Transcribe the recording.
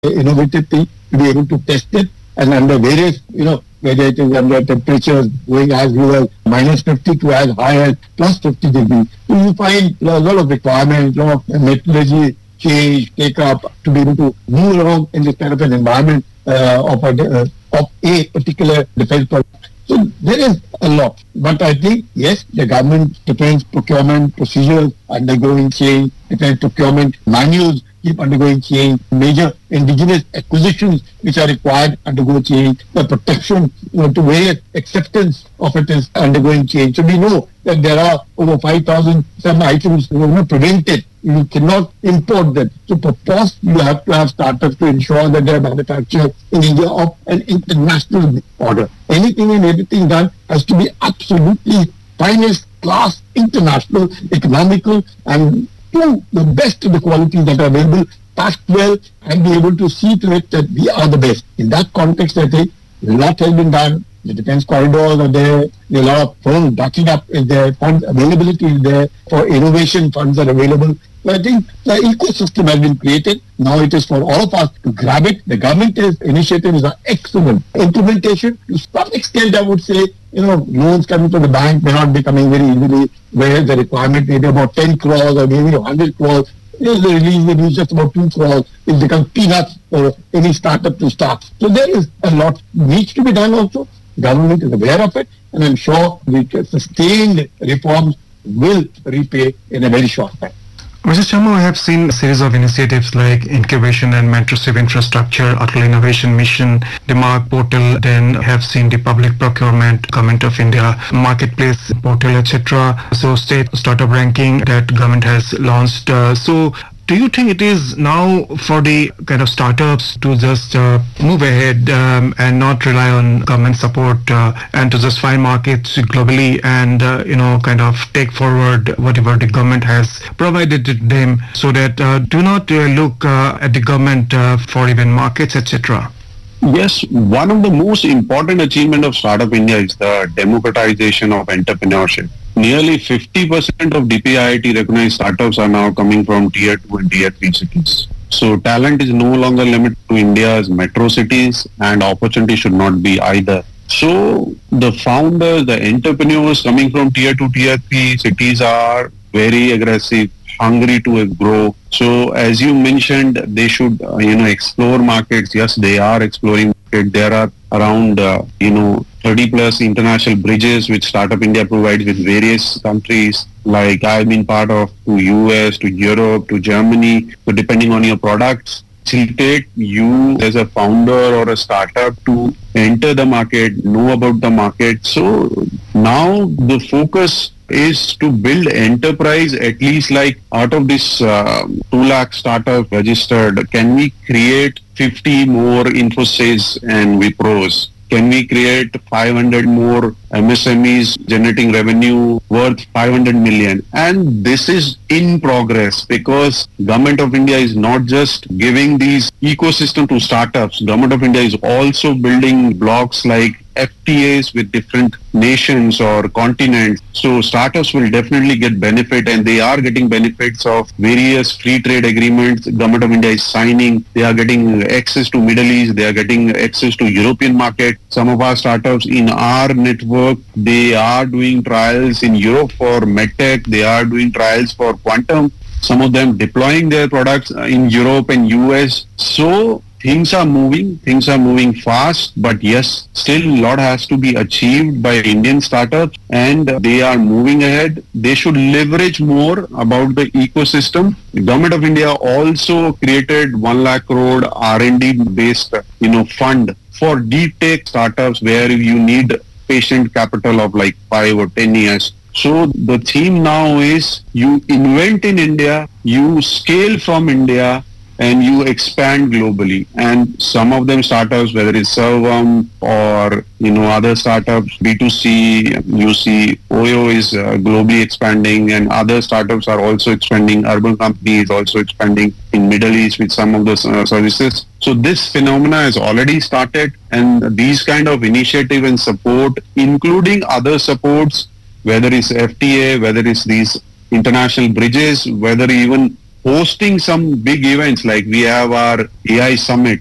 innovative thing to be able to test it and under various, whether it is under temperatures going as low as -50 to as high as +50 degrees. So you find a lot of requirements, a lot of methodology change, take up to be able to move around in this kind of an environment of a particular defense product. So there is a lot. But I think, yes, the government defense procurement procedures undergoing change, defense procurement manuals keep undergoing change, major indigenous acquisitions which are required undergo change, the protection to various acceptance of it is undergoing change. So we know that there are over 5,000 some items prevented. You cannot import them. So for first, you have to have startups to ensure that they are manufactured in India of an international order. Anything and everything done has to be absolutely finest class, international, economical, and to the best of the qualities that are available, packed well, and be able to see to it that we are the best. In that context, I think a lot has been done. The defense corridors are there. There are a lot of funds backing up is there. Fund availability is there. For innovation, funds are available. So I think the ecosystem has been created. Now it is for all of us to grab it. The government initiatives are excellent. Implementation, to some extent, I would say, loans coming from the bank may not be coming very easily, where the requirement may be about 10 crores or maybe 100 crores. The release may be just about 2 crores. It becomes peanuts for any startup to start. So there is a lot needs to be done also. Government is aware of it, and I'm sure the sustained reforms will repay in a very short time. Mr. Sharma, I have seen a series of initiatives like incubation and mentorship infrastructure, Atal Innovation Mission, the Mark portal, then have seen the public procurement, Government of India, marketplace portal, etc. So state startup ranking that government has launched. So do you think it is now for the kind of startups to just move ahead and not rely on government support and to just find markets globally and, kind of take forward whatever the government has provided to them so that do not look at the government for even markets, etc.? Yes, one of the most important achievement of Startup India is the democratization of entrepreneurship. Nearly 50% of DPIIT recognized startups are now coming from Tier 2 and Tier 3 cities. So talent is no longer limited to India's metro cities, and opportunity should not be either. So the founders, the entrepreneurs coming from Tier 2, Tier 3 cities are very aggressive, hungry to grow. So as you mentioned, they should, explore markets. Yes, they are exploring markets. There are around, 30 plus international bridges which Startup India provides with various countries. Like I've been part of to US, to Europe, to Germany. So depending on your products, facilitate you as a founder or a startup to enter the market, know about the market. So now the focus is to build enterprise, at least like out of this 2 lakh startup registered, can we create 50 more Infosys and Wipros? Can we create 500 more MSMEs generating revenue worth 500 million? And this is in progress because Government of India is not just giving these ecosystem to startups. Government of India is also building blocks like FTAs with different nations or continents. So startups will definitely get benefit, and they are getting benefits of various free trade agreements Government of India is signing. They are getting access to Middle East. They are getting access to European market. Some of our startups in our network, they are doing trials in Europe for MedTech. They are doing trials for quantum. Some of them deploying their products in Europe and US. So things are moving fast, but yes, still a lot has to be achieved by Indian startups, and they are moving ahead. They should leverage more about the ecosystem. The Government of India also created 1 lakh crore R&D based, fund for deep tech startups where you need patient capital of like 5 or 10 years. So the theme now is you invent in India, you scale from India, and you expand globally. And some of them startups, whether it's Servam or, other startups, B2C, you see Oyo is globally expanding, and other startups are also expanding. Urban Company is also expanding in Middle East with some of the services. So this phenomena has already started, and these kind of initiative and support, including other supports, whether it's FTA, whether it's these international bridges, whether even hosting some big events like we have our AI Summit